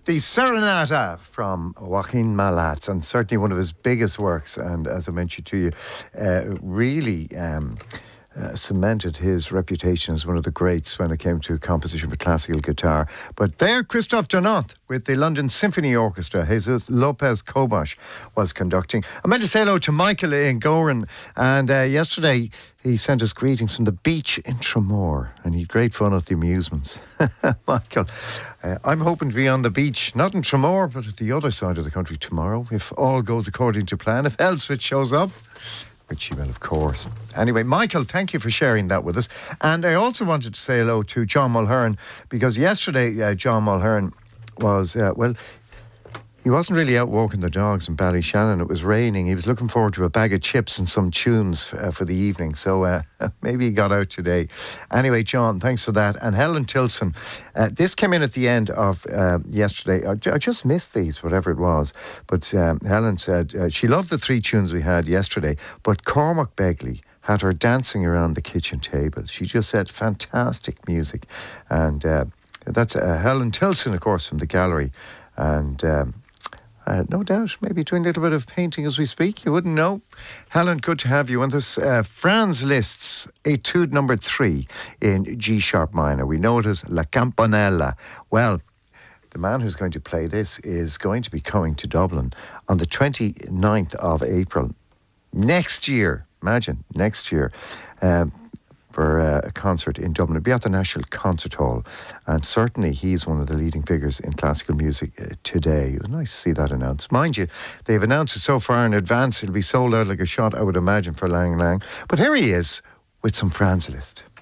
The Serenata from Joaquin Malat, and certainly one of his biggest works, and as I mentioned to you, really cemented his reputation as one of the greats when it came to composition for classical guitar. But there, Christophe Donat with the London Symphony Orchestra, Jesus Lopez Cobos was conducting. I meant to say hello to Michael in Goran, and yesterday he sent us greetings from the beach in Tramore, and he had great fun at the amusements. Michael, I'm hoping to be on the beach, not in Tramore, but at the other side of the country tomorrow, if all goes according to plan, if Elswit shows up. Which she will, of course. Anyway, Michael, thank you for sharing that with us. And I also wanted to say hello to John Mulhern, because yesterday John Mulhern was, he wasn't really out walking the dogs in Ballyshannon. It was raining. He was looking forward to a bag of chips and some tunes for the evening. So maybe he got out today. Anyway, John, thanks for that. And Helen Tilson. This came in at the end of yesterday. I just missed these, whatever it was. But Helen said she loved the three tunes we had yesterday, but Cormac Begley had her dancing around the kitchen table. She just said fantastic music. And that's Helen Tilson, of course, from the gallery. And no doubt, maybe doing a little bit of painting as we speak. You wouldn't know. Helen, good to have you on this. Franz Liszt's Etude number 3 in G sharp minor. We know it as La Campanella. Well, the man who's going to play this is going to be coming to Dublin on the 29th of April next year. Imagine, next year. For a concert in Dublin. It'll be at the National Concert Hall, and certainly he's one of the leading figures in classical music today. It was nice to see that announced. Mind you, they've announced it so far in advance, it'll be sold out like a shot, I would imagine, for Lang Lang. But here he is with some Franz Liszt.